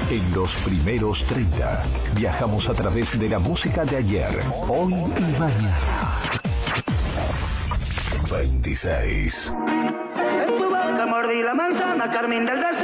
En los primeros 30 viajamos a través de la música de ayer, hoy y mañana. 26. En tu boca mordí la manzana, Carmen del Deseo.